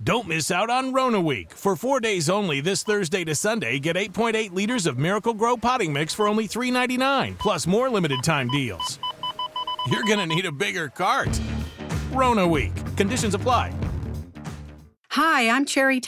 Don't miss out on Rona Week. For 4 days only this Thursday to Sunday, get 8.8 liters of Miracle Grow potting mix for only $3.99, plus more limited time deals. You're going to need a bigger cart. Rona Week. Conditions apply. Hi, I'm Cherry